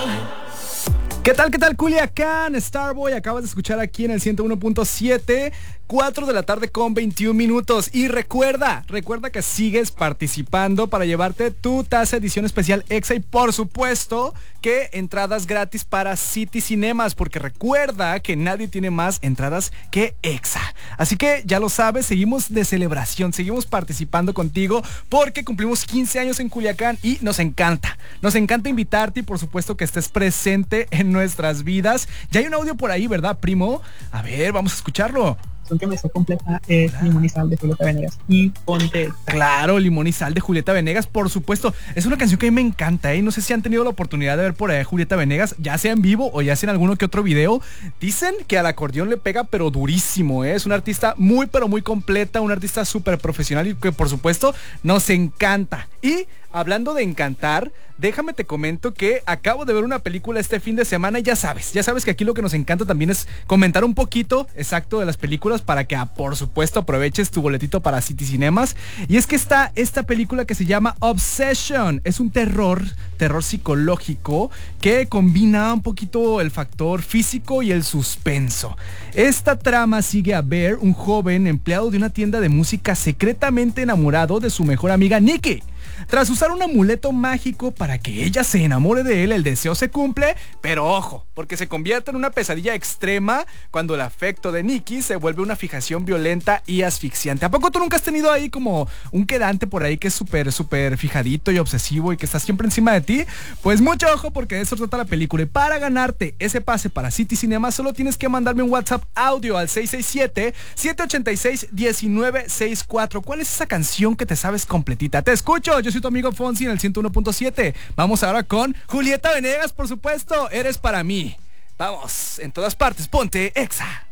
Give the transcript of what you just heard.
¿Qué tal, Culiacán? Starboy, acabas de escuchar aquí en el 101.7, 4 de la tarde con 21 minutos. Y recuerda que sigues participando para llevarte tu taza edición especial Exa y por supuesto que entradas gratis para City Cinemas, porque recuerda que nadie tiene más entradas que Exa. Así que ya lo sabes, seguimos de celebración, seguimos participando contigo porque cumplimos 15 años en Culiacán y nos encanta invitarte y por supuesto que estés presente en nuestras vidas. Ya hay un audio por ahí, ¿verdad, primo? A ver, vamos a escucharlo. Que me sé completa es Limón y Sal de Julieta Venegas y Ponte. Claro, Limón y Sal de Julieta Venegas, por supuesto. Es una canción que a mí me encanta, ¿eh? No sé si han tenido la oportunidad de ver por ahí Julieta Venegas, ya sea en vivo o ya sea en alguno que otro video. Dicen que al acordeón le pega pero durísimo, ¿eh? Es una artista muy pero muy completa, una artista súper profesional y que por supuesto nos encanta. Y hablando de encantar, déjame te comento que acabo de ver una película este fin de semana y ya sabes que aquí lo que nos encanta también es comentar un poquito exacto de las películas para que por supuesto aproveches tu boletito para City Cinemas. Y es que está esta película que se llama Obsession. Es un terror psicológico que combina un poquito el factor físico y el suspenso. Esta trama sigue a Bear, un joven empleado de una tienda de música secretamente enamorado de su mejor amiga Nikki. Tras usar un amuleto mágico para que ella se enamore de él, el deseo se cumple, pero ojo, porque se convierte en una pesadilla extrema cuando el afecto de Nikki se vuelve una fijación violenta y asfixiante. ¿A poco tú nunca has tenido ahí como un quedante por ahí que es súper fijadito y obsesivo y que está siempre encima de ti? Pues mucho ojo porque de eso trata la película. Y para ganarte ese pase para City Cinema solo tienes que mandarme un WhatsApp audio al 667-786-1964. ¿Cuál es esa canción que te sabes completita? Te escucho. Yo soy tu amigo Fonsi en el 101.7. Vamos ahora con Julieta Venegas, por supuesto. Eres para mí. Vamos, en todas partes, ponte Exa.